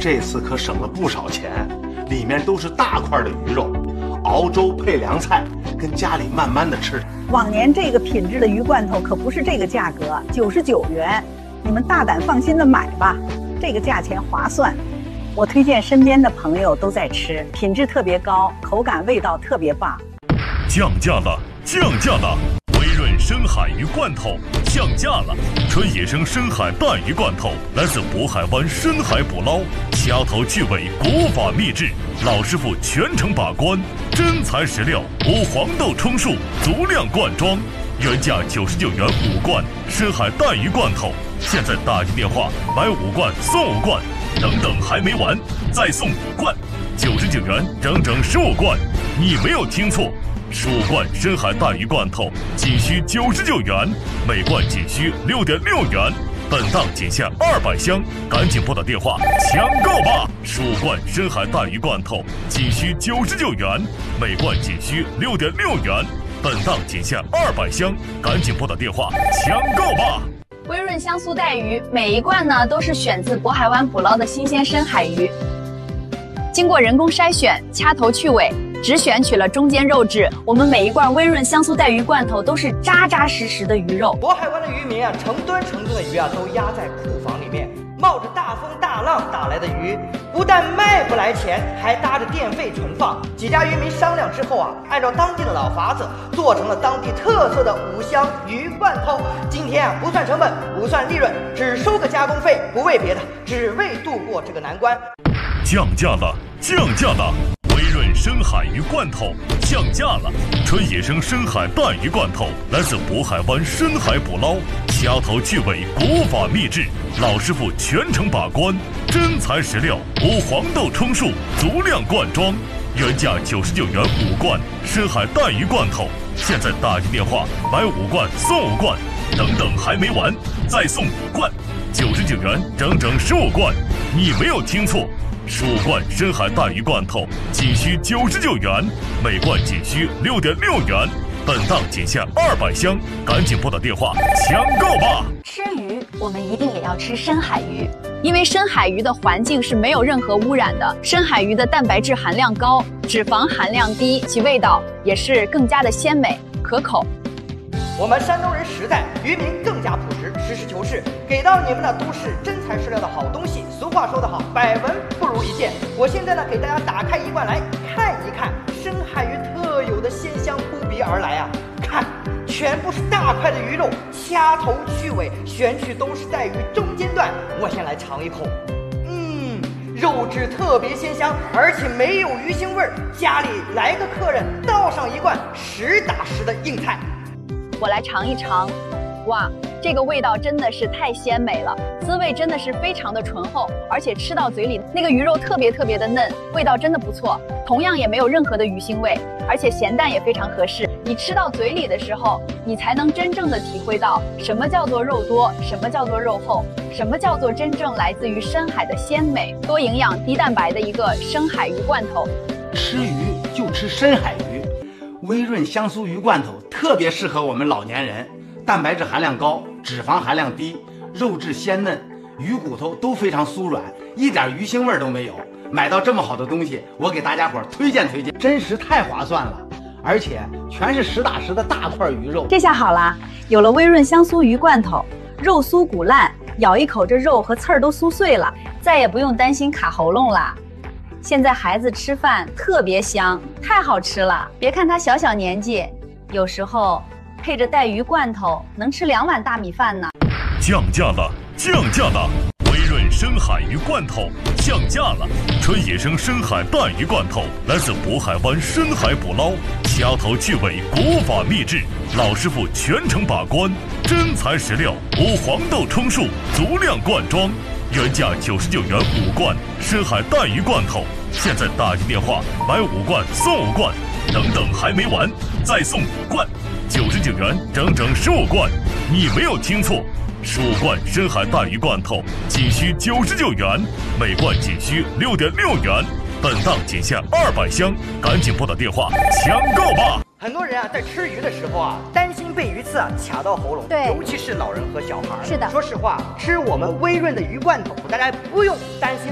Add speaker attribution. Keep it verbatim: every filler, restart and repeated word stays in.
Speaker 1: 这次可省了不少钱，里面都是大块的鱼肉，熬粥配凉菜，跟家里慢慢的吃。
Speaker 2: 往年这个品质的鱼罐头可不是这个价格，九十九元，你们大胆放心的买吧，这个价钱划算。我推荐身边的朋友都在吃，品质特别高，口感味道特别棒。
Speaker 3: 降价了，降价了！微润深海鱼罐头降价了，纯野生深海带鱼罐头，来自渤海湾深海捕捞，掐头去尾，国法秘制，老师傅全程把关，真材实料，无黄豆充数，足量灌装，原价九十九元五罐深海带鱼罐头，现在打进电话买五罐送五罐，等等还没完，再送五罐，九十九元整整十五罐，你没有听错。十五罐深海带鱼罐头仅需九十九元，每罐仅需六点六元，本档仅限二百箱，赶紧拨打电话抢购吧！十五罐深海带鱼罐头仅需九十九元，每罐仅需六点六元，本档仅限二百箱，赶紧拨打电话抢购吧！
Speaker 4: 微润香酥带鱼，每一罐呢都是选自渤海湾捕捞的新鲜深海鱼，经过人工筛选，掐头去尾。只选取了中间肉质，我们每一罐微润香酥带鱼罐头都是扎扎实实的鱼肉。
Speaker 5: 渤海湾的渔民啊，成吨成吨的鱼啊，都压在库房里面，冒着大风大浪打来的鱼，不但卖不来钱，还搭着电费存放。几家渔民商量之后啊，按照当地的老法子，做成了当地特色的五香鱼罐头。今天啊，不算成本，不算利润，只收个加工费，不为别的，只为度过这个难关。
Speaker 3: 降价了，降价了！微润深海鱼罐头降价了，纯野生深海带鱼罐头，来自渤海湾深海捕捞，掐头去尾，国法秘制，老师傅全程把关，真材实料，无黄豆充数，足量灌装，原价九十九元五罐深海带鱼罐头，现在打进电话买五罐送五罐，等等还没完，再送五罐，九十九元整整十五罐，你没有听错。十五罐深海带鱼罐头仅需九十九元，每罐仅需六点六元，本档仅限二百箱，赶紧拨打电话抢购吧！
Speaker 4: 吃鱼，我们一定也要吃深海鱼，因为深海鱼的环境是没有任何污染的，深海鱼的蛋白质含量高，脂肪含量低，其味道也是更加的鲜美可口。
Speaker 5: 我们山东人实在，渔民更加朴实，实事求是，给到你们的都是真材实料的好东西。俗话说得好，百闻不如一见。我现在呢，给大家打开一罐来看一看深海鱼特有的鲜香扑鼻而来啊！看，全部是大块的鱼肉，掐头去尾，选取都是带鱼中间段。我先来尝一口，嗯，肉质特别鲜香，而且没有鱼腥味儿。家里来个客人，倒上一罐实打实的硬菜。
Speaker 4: 我来尝一尝，哇，这个味道真的是太鲜美了，滋味真的是非常的醇厚，而且吃到嘴里那个鱼肉特别特别的嫩，味道真的不错，同样也没有任何的鱼腥味，而且咸淡也非常合适。你吃到嘴里的时候，你才能真正的体会到什么叫做肉多，什么叫做肉厚，什么叫做真正来自于深海的鲜美、多营养、低蛋白的一个深海鱼罐头。
Speaker 1: 吃鱼就吃深海鱼。微润香酥鱼罐头特别适合我们老年人，蛋白质含量高，脂肪含量低，肉质鲜嫩，鱼骨头都非常酥软，一点鱼腥味都没有。买到这么好的东西，我给大家伙推荐推荐，真实太划算了，而且全是实打实的大块鱼肉。
Speaker 2: 这下好了，有了微润香酥鱼罐头，肉酥骨烂，咬一口这肉和刺儿都酥碎了，再也不用担心卡喉咙啦。现在孩子吃饭特别香，太好吃了。别看他小小年纪，有时候配着带鱼罐头能吃两碗大米饭呢。
Speaker 3: 降价了，降价了！微润深海鱼罐头降价了，纯野生深海带鱼罐头，来自渤海湾深海捕捞，掐头去尾，国法秘制，老师傅全程把关，真材实料，无黄豆充数，足量灌装。原价九十九元五罐深海带鱼罐头，现在打进电话买五罐送五罐，等等还没完，再送五罐，九十九元整整十五罐，你没有听错，十五罐深海带鱼罐头仅需九十九元，每罐仅需六点六元，本档仅限二百箱，赶紧拨打电话抢购吧！
Speaker 5: 很多人啊，在吃鱼的时候啊，担心被鱼刺啊卡到喉咙，
Speaker 4: 对，
Speaker 5: 尤其是老人和小孩。
Speaker 4: 是的，
Speaker 5: 说实话，吃我们微润的鱼罐头，大家不用担心